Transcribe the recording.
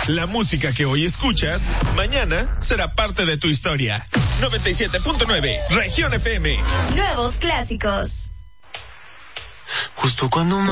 La música que hoy escuchas, mañana será parte de tu historia. 97.9, Región FM. Nuevos clásicos. Justo cuando